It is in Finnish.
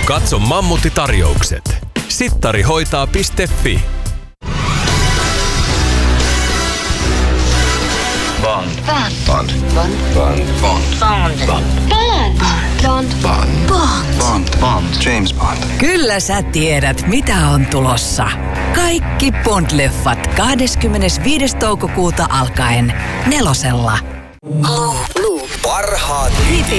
Katso mammuttitarjoukset. Sittarihoitaa.fi. Bond. Bond. Bond. Bond. Bond. Bond. Bond. Bond. Bond. Bond. James Bond. Kyllä sä tiedät, mitä on tulossa. Kaikki Bond-leffat 25. toukokuuta alkaen 4:lla. Parhaat hitit